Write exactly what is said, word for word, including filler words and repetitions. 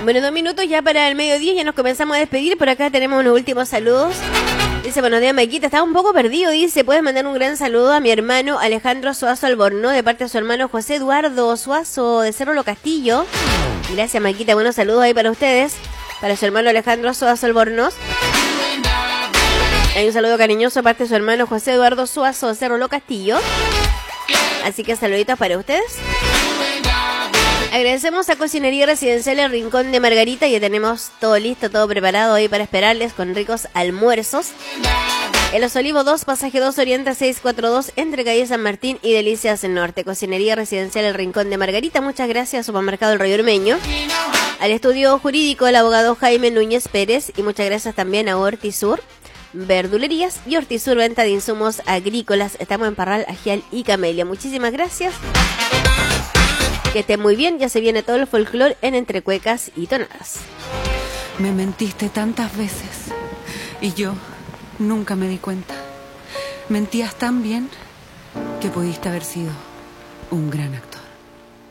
Bueno, dos minutos ya para el mediodía, ya nos comenzamos a despedir. Por acá tenemos unos últimos saludos. Dice, buenos días, Maquita, estaba un poco perdido. Dice, puedes mandar un gran saludo a mi hermano Alejandro Suazo Albornoz, de parte de su hermano José Eduardo Suazo, de Cerro Lo Castillo. Gracias, Maquita, buenos saludos ahí para ustedes, para su hermano Alejandro Suazo Albornoz. Hay un saludo cariñoso de parte de su hermano José Eduardo Suazo, de Cerro Lo Castillo. Así que saluditos para ustedes. Agradecemos a Cocinería Residencial El Rincón de Margarita. Ya tenemos todo listo, todo preparado ahí para esperarles con ricos almuerzos. En Los Olivos dos, pasaje dos Oriente seiscientos cuarenta y dos, entre calle San Martín y Delicias del Norte. Cocinería Residencial El Rincón de Margarita. Muchas gracias, Supermercado El Rayo Ormeño. Al estudio jurídico, el abogado Jaime Núñez Pérez. Y muchas gracias también a Hortisur Verdulerías y Hortisur Venta de Insumos Agrícolas. Estamos en Parral, Agial y Camelia. Muchísimas gracias. Que esté muy bien, ya se viene todo el folclore en Entre Cuecas y Tonadas. Me mentiste tantas veces y yo nunca me di cuenta. Mentías tan bien que pudiste haber sido un gran actor.